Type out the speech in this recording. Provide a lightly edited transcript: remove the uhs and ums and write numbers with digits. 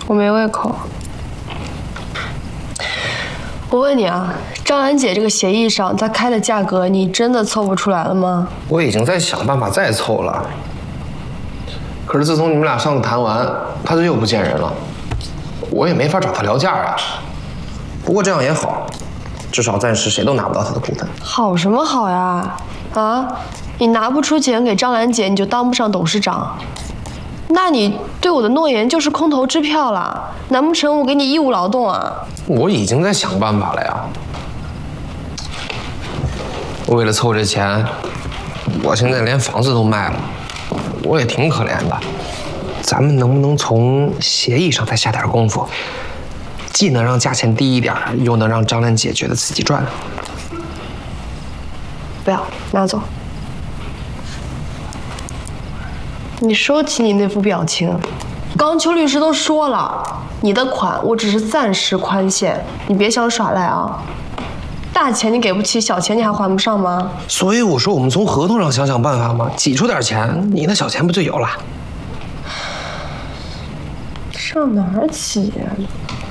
我没胃口。我问你啊，张兰姐这个协议上她开的价格，你真的凑不出来了吗？ 我已经在想办法再凑了，可是自从你们俩上次谈完，她就又不见人了，我也没法找她聊价啊。不过这样也好，至少暂时谁都拿不到她的股份。 好什么好呀？啊，你拿不出钱给张兰姐，你就当不上董事长。那你对我的诺言就是空头支票了，难不成我给你义务劳动啊？ 我已经在想办法了呀。为了凑这钱，我现在连房子都卖了，我也挺可怜的。咱们能不能从协议上再下点功夫，既能让价钱低一点，又能让张兰姐觉得自己赚了？ 不要，拿走。你收起你那副表情。刚邱律师都说了，你的款我只是暂时宽限，你别想耍赖啊！大钱你给不起，小钱你还还不上吗？ 所以我说我们从合同上想想办法嘛，挤出点钱，你那小钱不就有了？ 上哪儿挤呀？